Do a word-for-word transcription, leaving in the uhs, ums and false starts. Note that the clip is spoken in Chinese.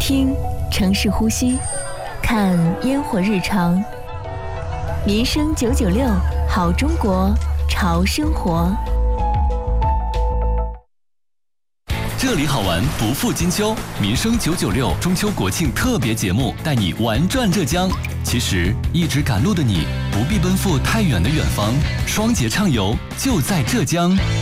听城市呼吸，看烟火日常。民生九九六，好中国，潮生活。 这里好玩不负金秋，民生九九六中秋国庆特别节目带你玩转浙江。其实一直赶路的你不必奔赴太远的远方，双节畅游就在浙江。